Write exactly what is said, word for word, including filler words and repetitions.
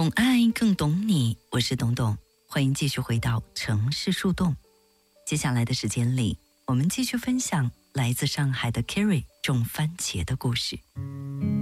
懂爱更懂你，我是董董，欢迎继续回到城市树洞。接下来的时间里，我们继续分享来自上海的 Kerry 种番茄的故事。